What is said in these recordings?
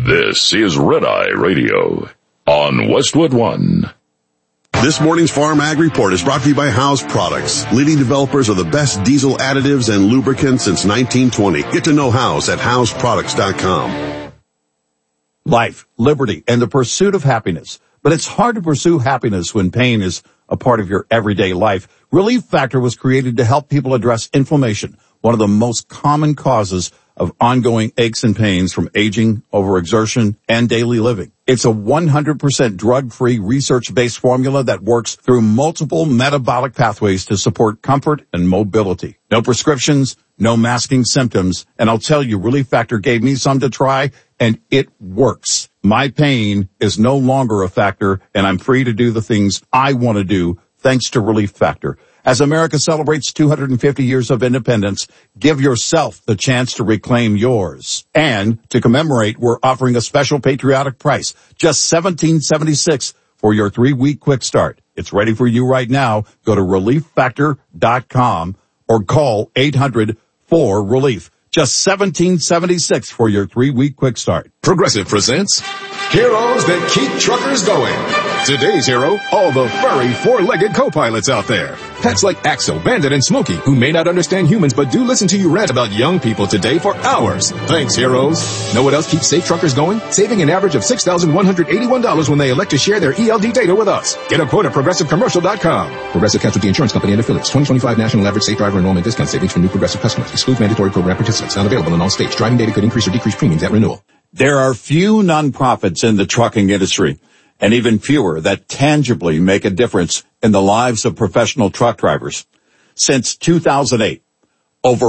This is Red Eye Radio on Westwood One. This morning's Farm Ag Report is brought to you by House Products, leading developers of the best diesel additives and lubricants since 1920. Get to know House at houseproducts.com. Life, liberty, and the pursuit of happiness. But it's hard to pursue happiness when pain is a part of your everyday life. Relief Factor was created to help people address inflammation, one of the most common causes of ongoing aches and pains from aging, overexertion, and daily living. It's a 100% drug-free, research-based formula that works through multiple metabolic pathways to support comfort and mobility. No prescriptions, no masking symptoms, and I'll tell you, Relief Factor gave me some to try, and it works. My pain is no longer a factor, and I'm free to do the things I want to do thanks to Relief Factor. As America celebrates 250 years of independence, give yourself the chance to reclaim yours. And to commemorate, we're offering a special patriotic price, just $17.76 for your 3-week quick start. It's ready for you right now. Go to ReliefFactor.com or call 800-4RELIEF. Just $17.76 for your 3-week quick start. Progressive presents Heroes That Keep Truckers Going. Today's hero, all the furry four-legged co-pilots out there. Pets like Axel, Bandit, and Smokey, who may not understand humans but do listen to you rant about young people today for hours. Thanks, heroes. Know what else keeps safe truckers going? Saving an average of $6,181 when they elect to share their ELD data with us. Get a quote at ProgressiveCommercial.com. Progressive Casualty Insurance Company and Affiliates. 2025 National Average Safe Driver Enrollment Discount Savings for new Progressive customers. Excludes mandatory program participants. Not available in all states. Driving data could increase or decrease premiums at renewal. There are few nonprofits in the trucking industry, and even fewer that tangibly make a difference in the lives of professional truck drivers. Since 2008, over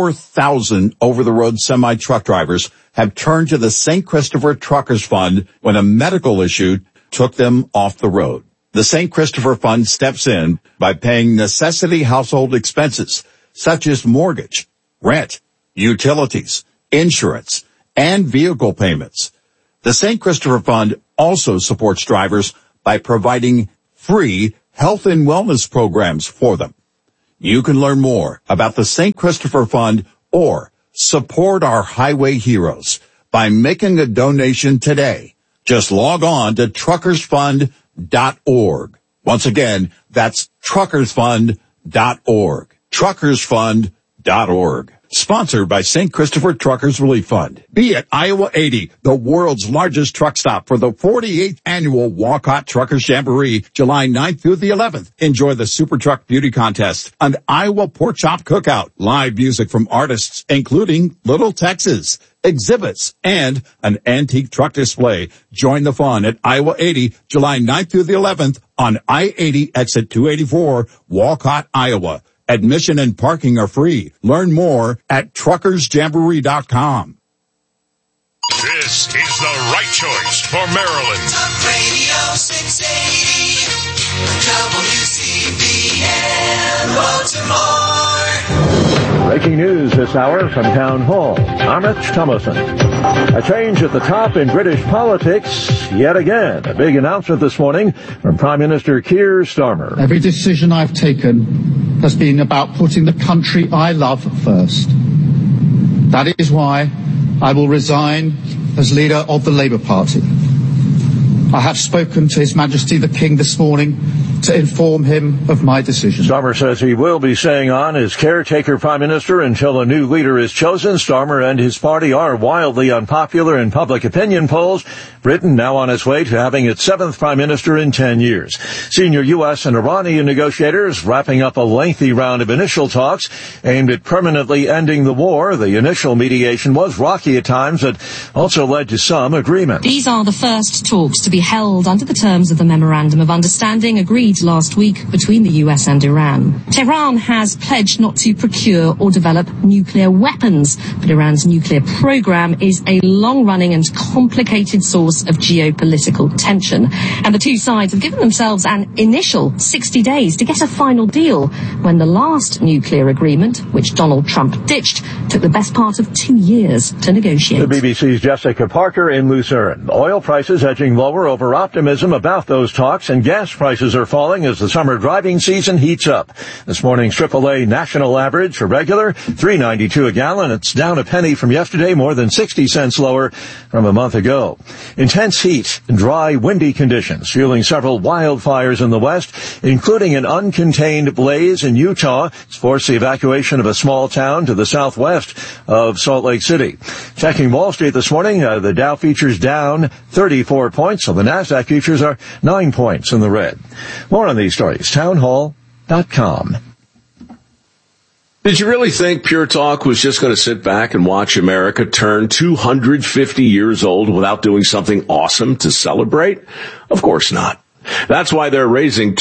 4,000 over-the-road semi-truck drivers have turned to the St. Christopher Truckers Fund when a medical issue took them off the road. The St. Christopher Fund steps in by paying necessity household expenses such as mortgage, rent, utilities, insurance, and vehicle payments. The St. Christopher Fund also supports drivers by providing free health and wellness programs for them. You can learn more about the St. Christopher Fund or support our highway heroes by making a donation today. Just log on to truckersfund.org. Once again, that's truckersfund.org. Truckersfund.org. Sponsored by St. Christopher Truckers Relief Fund. Be at Iowa 80, the world's largest truck stop for the 48th annual Walcott Truckers Jamboree, July 9th through the 11th. Enjoy the Super Truck Beauty Contest, an Iowa Pork Chop Cookout, live music from artists including Little Texas, exhibits, and an antique truck display. Join the fun at Iowa 80, July 9th through the 11th on I-80 exit 284, Walcott, Iowa. Admission and parking are free. Learn more at truckersjamboree.com. This is the right choice for Maryland. Talk Radio 680, WCBN, Baltimore. Breaking news this hour from Town Hall. Amit Thomason. A change at the top in British politics yet again. A big announcement this morning from Prime Minister Keir Starmer. Every decision I've taken has been about putting the country I love first. That is why I will resign as leader of the Labour Party. I have spoken to His Majesty the King this morning to inform him of my decision. Starmer says he will be staying on as caretaker prime minister until a new leader is chosen. Starmer and his party are wildly unpopular in public opinion polls. Britain now on its way to having its 7th prime minister in 10 years. Senior U.S. and Iranian negotiators wrapping up a lengthy round of initial talks aimed at permanently ending the war. The initial mediation was rocky at times, but also led to some agreement. These are the first talks to be held under the terms of the Memorandum of Understanding agreed last week between the US and Iran. Tehran has pledged not to procure or develop nuclear weapons, but Iran's nuclear program is a long-running and complicated source of geopolitical tension. And the two sides have given themselves an initial 60 days to get a final deal when the last nuclear agreement, which Donald Trump ditched, took the best part of 2 years to negotiate. The BBC's Jessica Parker in Lucerne. Oil prices edging lower over optimism about those talks, and gas prices are falling falling as the summer driving season heats up. This morning's AAA national average for regular, $3.92 a gallon. It's down a penny from yesterday, more than 60 cents lower from a month ago. Intense heat and dry, windy conditions fueling several wildfires in the west, including an uncontained blaze in Utah. It's forced the evacuation of a small town to the southwest of Salt Lake City. Checking Wall Street this morning, the Dow futures down 34 points, so the Nasdaq futures are 9 points in the red. More on these stories, townhall.com. Did you really think Pure Talk was just going to sit back and watch America turn 250 years old without doing something awesome to celebrate? Of course not. That's why they're raising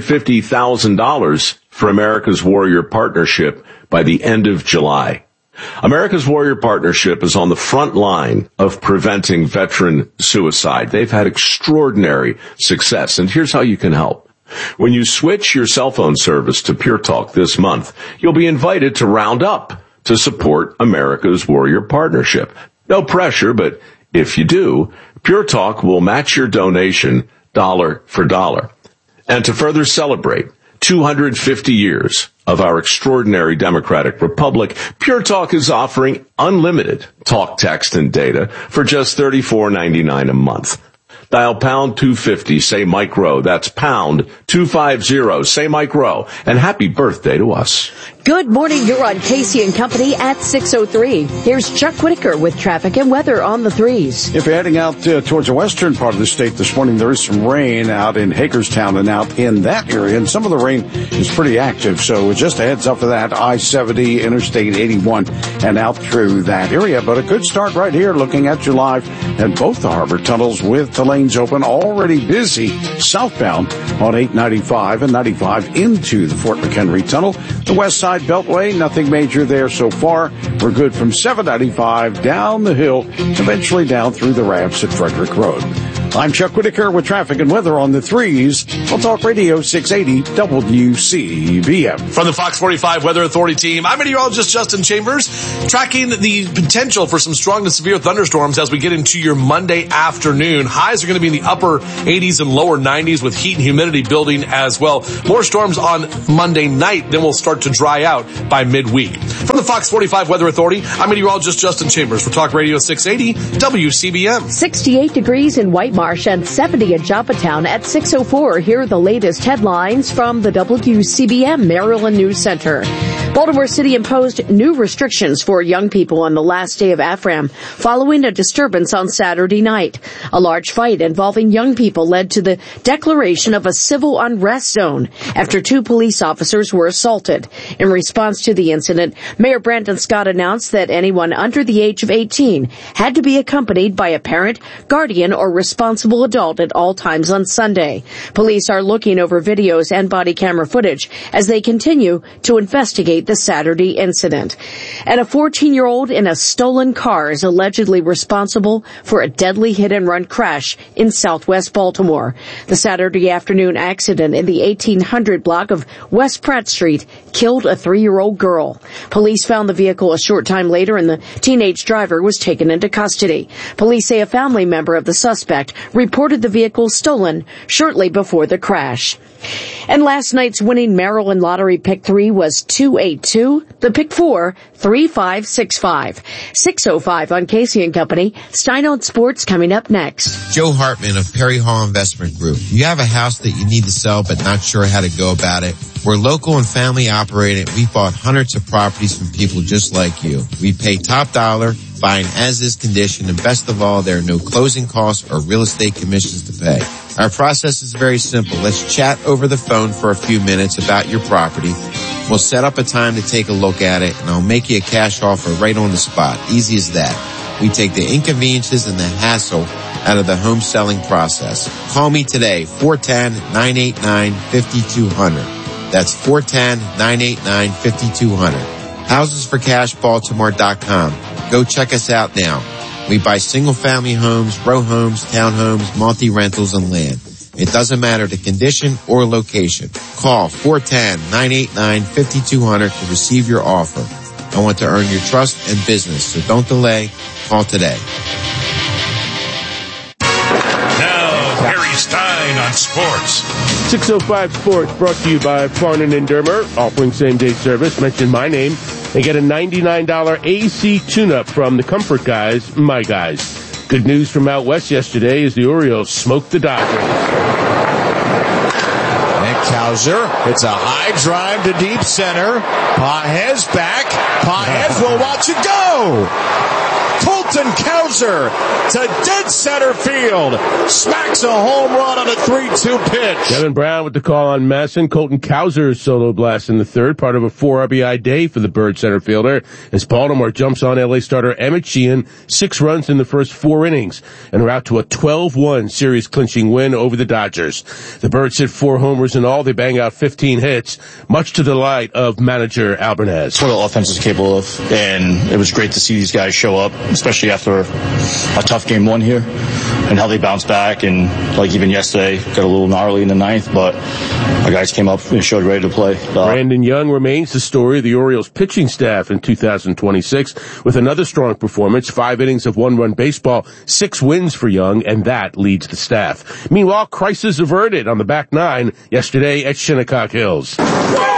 $250,000 for America's Warrior Partnership by the end of July. America's Warrior Partnership is on the front line of preventing veteran suicide. They've had extraordinary success, and here's how you can help. When you switch your cell phone service to Pure Talk this month, you'll be invited to round up to support America's Warrior Partnership. No pressure, but if you do, Pure Talk will match your donation dollar for dollar. And to further celebrate 250 years of our extraordinary democratic republic, Pure Talk is offering unlimited talk, text, and data for just $34.99 a month. Dial pound 250, say Mike Rowe. That's pound 250, say Mike Rowe. And happy birthday to us. Good morning. You're on Casey and Company at 6:03. Here's Chuck Whitaker with traffic and weather on the threes. If you're heading out towards the western part of the state this morning, there is some rain out in Hagerstown and out in that area, and some of the rain is pretty active. So just a heads up for that. I-70, Interstate 81, and out through that area. But a good start right here looking at July and both the harbor tunnels with the lanes open, already busy southbound on 895 and 95 into the Fort McHenry Tunnel. The west side Beltway, nothing major there so far. We're good from 795 down the hill, eventually down through the ramps at Frederick Road. I'm Chuck Whitaker with traffic and weather on the threes. On Talk Radio 680 WCBM. From the Fox 45 Weather Authority team, I'm meteorologist Justin Chambers, tracking the potential for some strong to severe thunderstorms as we get into your Monday afternoon. Highs are going to be in the upper 80s and lower 90s with heat and humidity building as well. More storms on Monday night, then we'll start to dry out by midweek. From the Fox 45 Weather Authority, I'm meteorologist Justin Chambers for Talk Radio 680 WCBM. 68 degrees in White Marsh and 70 in Joppatown at 6:04. Here are the latest headlines from the WCBM Maryland News Center. Baltimore City imposed new restrictions for young people on the last day of AFRAM following a disturbance on Saturday night. A large fight involving young people led to the declaration of a civil unrest zone after 2 police officers were assaulted. In response to the incident, Mayor Brandon Scott announced that anyone under the age of 18 had to be accompanied by a parent, guardian, or responsible adult at all times on Sunday. Police are looking over videos and body camera footage as they continue to investigate the Saturday incident. And a 14-year-old in a stolen car is allegedly responsible for a deadly hit-and-run crash in southwest Baltimore. The Saturday afternoon accident in the 1800 block of West Pratt Street killed a 3-year-old girl. Police found the vehicle a short time later and the teenage driver was taken into custody. Police say a family member of the suspect reported the vehicle stolen shortly before the crash. And last night's winning Maryland Lottery Pick 3 was 282. The Pick 4, 3565. 6:05 on Casey and Company. Stein on Sports coming up next. Joe Hartman of Perry Hall Investment Group. You have a house that you need to sell but not sure how to go about it? We're local and family operated. We bought hundreds of properties from people just like you. We pay top dollar, buying as-is condition, and best of all, there are no closing costs or real estate commissions to pay. Our process is very simple. Let's chat over the phone for a few minutes about your property. We'll set up a time to take a look at it, and I'll make you a cash offer right on the spot. Easy as that. We take the inconveniences and the hassle out of the home selling process. Call me today, 410-989-5200. That's 410-989-5200. HousesForCashBaltimore.com. Go check us out now. We buy single-family homes, row homes, townhomes, multi-rentals, and land. It doesn't matter the condition or location. Call 410-989-5200 to receive your offer. I want to earn your trust and business, so don't delay. Call today. Harry Stein on sports. 605 Sports brought to you by Farnan and Dermer, offering same-day service. Mention my name and get a $99 AC tune-up from the Comfort Guys, my guys. Good news from out west yesterday as the Orioles smoked the Dodgers. And Cowser hits a high drive to deep center. Pages back. Pages will watch it go. Colton Cowser to dead center field. Smacks a home run on a 3-2 pitch. Kevin Brown with the call on Masson. Colton Cowser's solo blast in the third, part of a 4 RBI day for the Bird center fielder, as Baltimore jumps on LA starter Emmett Sheehan, 6 runs in the first 4 innings, and are out to a 12-1 series clinching win over the Dodgers. The Birds hit 4 homers in all. They bang out 15 hits, much to the delight of manager Albernaz. That's what the offense is capable of, and it was great to see these guys show up, especially after a tough game 1 here, and how they bounced back. And like even yesterday, got a little gnarly in the 9th, but our guys came up and showed ready to play. Brandon Young remains the story of the Orioles pitching staff in 2026 with another strong performance, 5 innings of 1-run baseball, 6 wins for Young, and that leads the staff. Meanwhile, crisis averted on the back 9 yesterday at Shinnecock Hills. And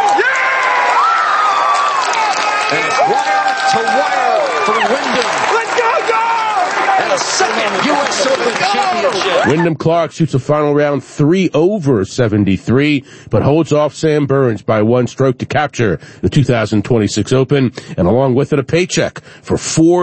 it's wire to wire for Wyndham. Let's go! And a second U.S. Open championship. Wyndham Clark shoots a final round 3 over 73, but holds off Sam Burns by 1 stroke to capture the 2026 Open, and along with it a paycheck for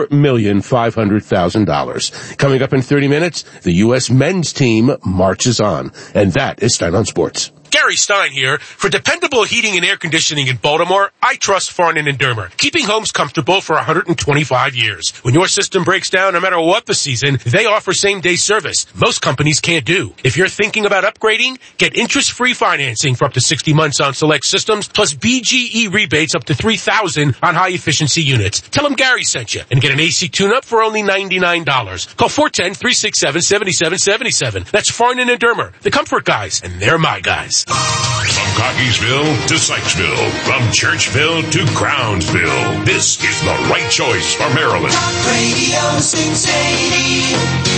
$4,500,000. Coming up in 30 minutes, the U.S. men's team marches on. And that is Stein on Sports. Gary Stein here. For dependable heating and air conditioning in Baltimore, I trust Farnan and Dermer, keeping homes comfortable for 125 years. When your system breaks down, no matter what the season, they offer same-day service. Most companies can't do. If you're thinking about upgrading, get interest-free financing for up to 60 months on select systems, plus BGE rebates up to $3,000 on high-efficiency units. Tell them Gary sent you and get an AC tune-up for only $99. Call 410-367-7777. That's Farnan and Dermer, the Comfort Guys, and they're my guys. From Cockeysville to Sykesville, from Churchville to Crownsville, this is the right choice for Maryland. Radio 680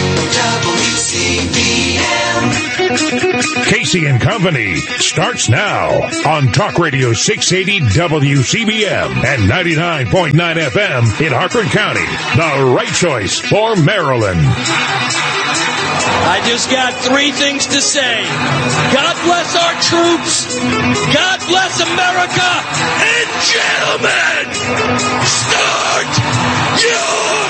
WCBM. Casey and Company starts now on Talk Radio 680 WCBM and 99.9 FM in Harford County. The right choice for Maryland. I just got 3 things to say. God bless our troops. God bless America. And gentlemen, start your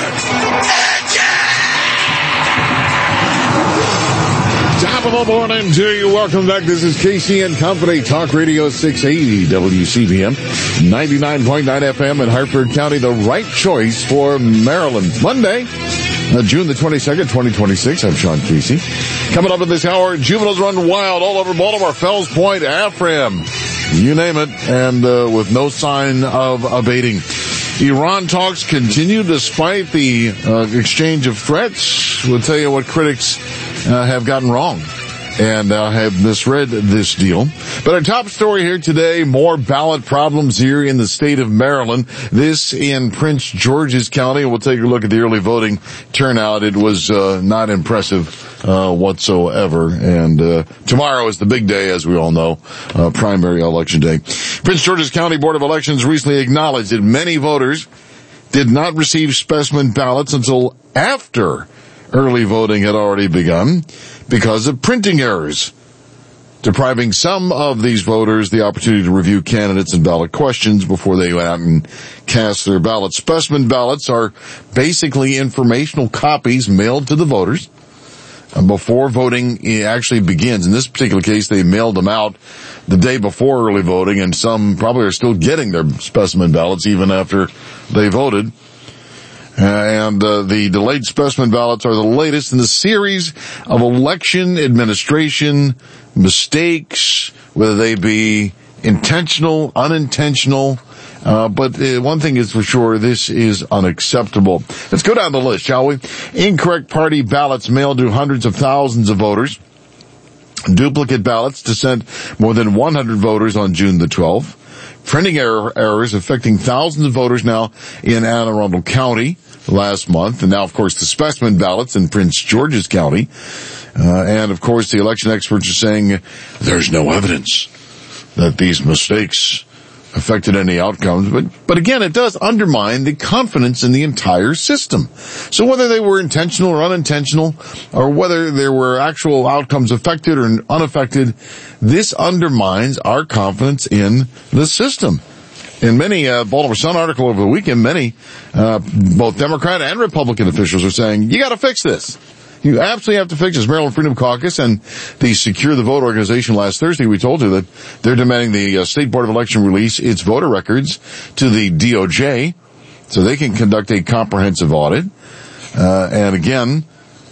engine. Top of the morning to you. Welcome back. This is Casey and Company, Talk Radio 680 WCBM, 99.9 FM in Harford County. The right choice for Maryland. Monday, June the 22nd, 2026. I'm Sean Casey. Coming up in this hour, juveniles run wild all over Baltimore, Fells Point, Afram, you name it, and with no sign of abating. Iran talks continue despite the exchange of threats. We'll tell you what critics have gotten wrong and have misread this deal. But our top story here today, more ballot problems here in the state of Maryland. This in Prince George's County. We'll take a look at the early voting turnout. It was not impressive whatsoever. And tomorrow is the big day, as we all know, primary election day. Prince George's County Board of Elections recently acknowledged that many voters did not receive specimen ballots until after early voting had already begun because of printing errors, depriving some of these voters the opportunity to review candidates and ballot questions before they went out and cast their ballots. Specimen ballots are basically informational copies mailed to the voters before voting actually begins. In this particular case, they mailed them out the day before early voting, and some probably are still getting their specimen ballots even after they voted. And the delayed specimen ballots are the latest in the series of election administration mistakes, whether they be intentional, unintentional. But one thing is for sure, this is unacceptable. Let's go down the list, shall we? Incorrect party ballots mailed to hundreds of thousands of voters. Duplicate ballots to send more than 100 voters on June the 12th. Printing errors affecting thousands of voters now in Anne Arundel County. last month. And now, of course, the specimen ballots in Prince George's County. And, of course, the election experts are saying there's no evidence that these mistakes affected any outcomes. But again, it does undermine the confidence in the entire system. So whether they were intentional or unintentional, or whether there were actual outcomes affected or unaffected, this undermines our confidence in the system. In many Baltimore Sun article over the weekend, many both Democrat and Republican officials are saying, you got to fix this. You absolutely have to fix this. Maryland Freedom Caucus and the Secure the Vote organization last Thursday, we told you that they're demanding the State Board of Election release its voter records to the DOJ so they can conduct a comprehensive audit. And again,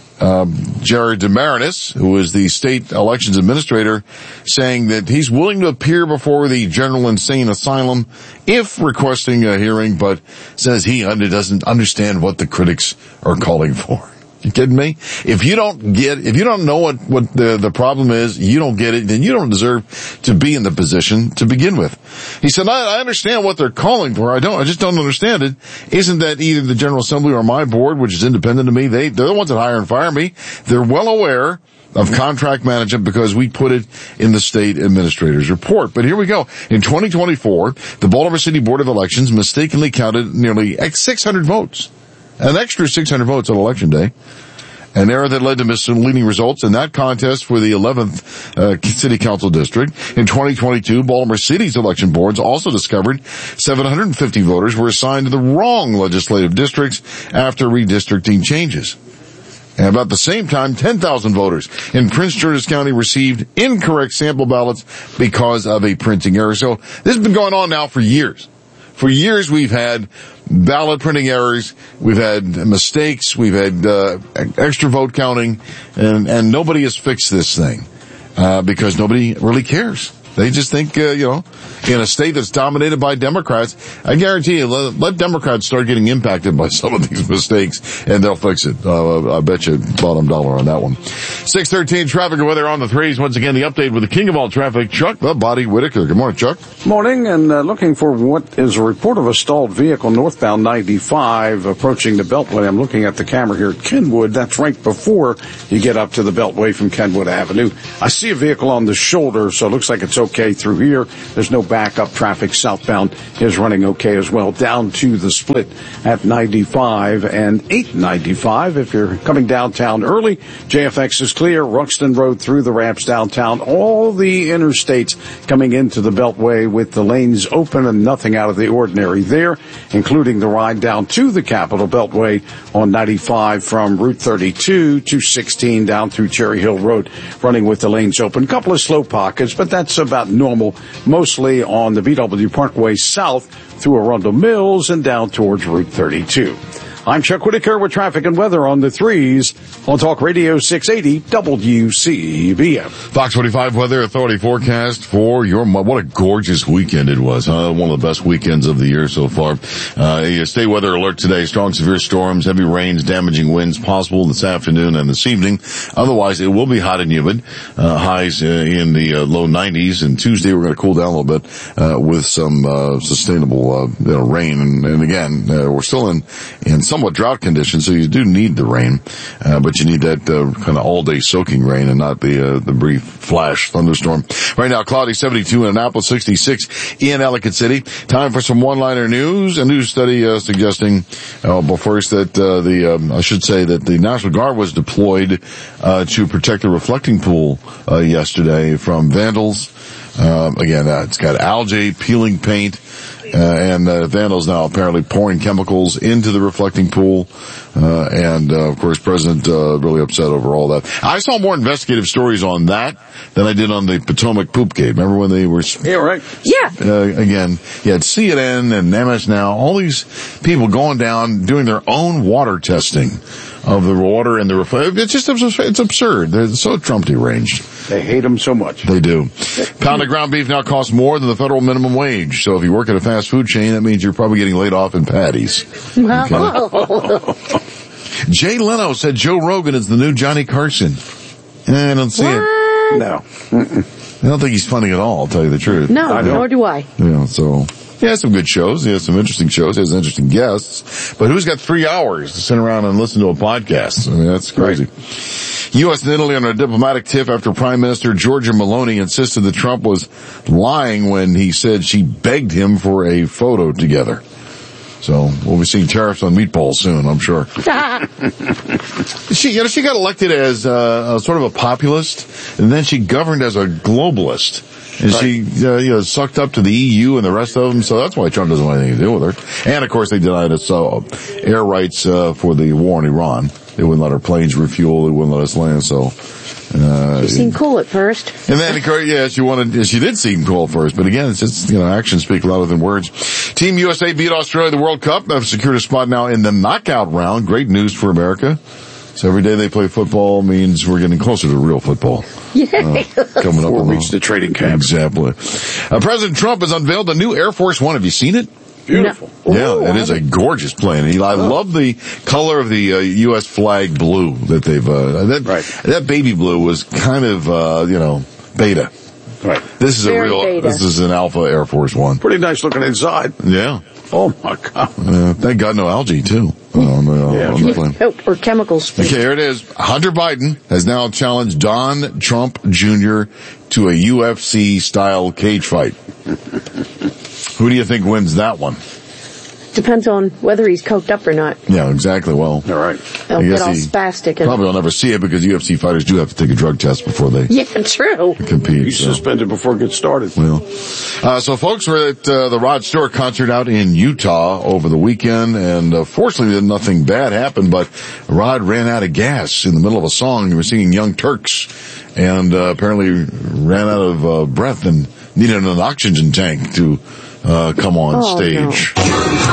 Jared DeMarinis, who is the state elections administrator, saying that he's willing to appear before the General Insane Asylum if requesting a hearing, but says he doesn't understand what the critics are calling for. You kidding me? If you don't know what the problem is, you don't get it, then you don't deserve to be in the position to begin with. He said, I understand what they're calling for. I just don't understand it. Isn't that either the General Assembly or my board, which is independent of me? They're the ones that hire and fire me. They're well aware of contract management because we put it in the state administrator's report. But here we go. In 2024, the Baltimore City Board of Elections mistakenly counted nearly 600 votes. An extra 600 votes on Election Day. An error that led to misleading results in that contest for the 11th City Council District. In 2022, Baltimore City's election boards also discovered 750 voters were assigned to the wrong legislative districts after redistricting changes. And about the same time, 10,000 voters in Prince George's County received incorrect sample ballots because of a printing error. So this has been going on now for years. For years, we've had ballot printing errors, we've had mistakes, we've had extra vote counting, and nobody has fixed this thing because nobody really cares. They just think, in a state that's dominated by Democrats, I guarantee you, let Democrats start getting impacted by some of these mistakes, and they'll fix it. I bet you bottom dollar on that one. 6:13 traffic and weather on the threes. Once again, the update with the king of all traffic, Chuck the Body Whitaker. Good morning, Chuck. Morning, and looking for what is a report of a stalled vehicle northbound 95 approaching the Beltway. I'm looking at the camera here at Kenwood. That's right before you get up to the Beltway from Kenwood Avenue. I see a vehicle on the shoulder, so it looks like it's okay through here. There's no backup traffic. Southbound is running okay as well. Down to the split at 95 and 895. If you're coming downtown early, JFX is clear. Ruxton Road through the ramps downtown. All the interstates coming into the Beltway with the lanes open and nothing out of the ordinary there, including the ride down to the Capitol Beltway on 95 from Route 32 to 16 down through Cherry Hill Road, running with the lanes open. A couple of slow pockets, but that's about normal, mostly on the BW Parkway south through Arundel Mills and down towards Route 32. I'm Chuck Whitaker with traffic and weather on the threes on Talk Radio 680 WCBM. Fox 45 Weather Authority forecast for your month. What a gorgeous weekend it was, huh? One of the best weekends of the year so far. Stay weather alert today. Strong severe storms, heavy rains, damaging winds possible this afternoon and this evening. Otherwise, it will be hot and humid. Highs in the low 90s. And Tuesday, we're going to cool down a little bit with some sustainable rain. And again, we're still in somewhat drought conditions, so you do need the rain, but you need that kind of all-day soaking rain and not the brief flash thunderstorm. Right now, cloudy 72 in Annapolis, 66 in Ellicott City. Time for some one-liner news. A new study suggesting, first that I should say that the National Guard was deployed to protect the reflecting pool yesterday from vandals. Again, it's got algae, peeling paint, and vandals now apparently pouring chemicals into the reflecting pool. Of course, President really upset over all that. I saw more investigative stories on that than I did on the Potomac Poopgate. Remember when they were... Yeah, right. Yeah. Again, you had CNN and MS Now, all these people going down, doing their own water testing of the water and the reflecting. It's absurd. They're so Trump deranged. They hate them so much. They do. Pound of ground beef now costs more than the federal minimum wage. So if you work at a fast food chain, that means you're probably getting laid off in patties. Okay. Jay Leno said Joe Rogan is the new Johnny Carson. I don't see it. No. I don't think he's funny at all, I'll tell you the truth. No, nor do I. Yeah, so... He has some good shows. He has some interesting shows. He has interesting guests. But who's got 3 hours to sit around and listen to a podcast? I mean, that's crazy. Right. U.S. and Italy on a diplomatic tiff after Prime Minister Giorgia Meloni insisted that Trump was lying when he said she begged him for a photo together. So we'll be seeing tariffs on meatballs soon, I'm sure. She got elected as sort of a populist, and then she governed as a globalist. And she, sucked up to the EU and the rest of them, so that's why Trump doesn't want anything to do with her. And of course they denied us air rights for the war in Iran. They wouldn't let our planes refuel, they wouldn't let us land, so... she seemed cool at first. And then, she did seem cool at first, but again, it's just, actions speak louder than words. Team USA beat Australia in the World Cup, have secured a spot now in the knockout round. Great news for America. So every day they play football means we're getting closer to real football. Yay. Coming up on reach the trading camp. Exactly. President Trump has unveiled a new Air Force One. Have you seen it? Beautiful. No. Yeah, it is a gorgeous plane. I love the color of the U.S. flag blue that they've, that baby blue was kind of, beta. Right. This is this is an Alpha Air Force One. Pretty nice looking inside. Yeah. Oh my God. Thank God no algae too. On the plane. Or chemicals. Okay, here it is. Hunter Biden has now challenged Don Trump Jr. to a UFC style cage fight. Who do you think wins that one? Depends on whether he's coked up or not. Yeah, exactly. Well, all right. They'll get all spastic. Probably will never see it because UFC fighters do have to take a drug test before they true. compete. He's suspended before it gets started. Well, so folks, we're at the Rod Stewart concert out in Utah over the weekend, and fortunately nothing bad happened, but Rod ran out of gas in the middle of a song. He was singing Young Turks, and apparently ran out of breath and needed an oxygen tank to come on stage. No.